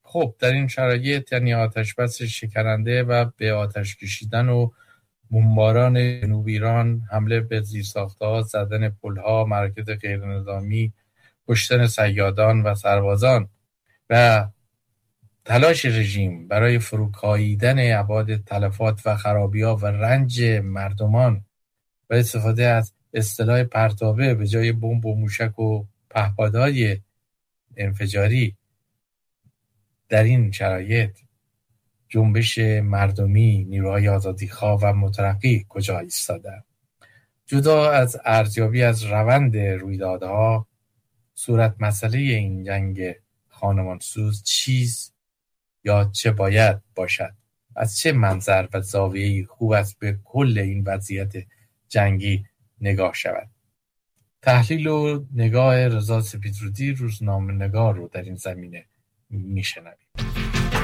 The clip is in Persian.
خب در این شرایط یعنی آتش بس شکننده و به آتش کشیدن و بمباران جنوب ایران، حمله به زیرساخت‌ها، زدن پل‌ها، مراکز غیرنظامی، کشتن صیادان و سربازان و تلاش رژیم برای فروکاییدن ابعاد تلفات و خرابی‌ها و رنج مردمان و استفاده از اصطلاح پرتابه به جای بمب و موشک و پهپادهای انفجاری، در این شرایط جنبش مردمی، نیروهای آزادیخواه و مترقی کجا ایستادند؟ جدا از ارزیابی از روند رویدادها، صورت مسئله این جنگ خانمانسوز چیز یا چه باید باشد؟ از چه منظر و زاویه‌ای خوب است به کل این وضعیت جنگی نگاه شود؟ تحلیل و نگاه رضا سپیدرودی، روزنامه‌نگار رو در این زمینه میشنویم.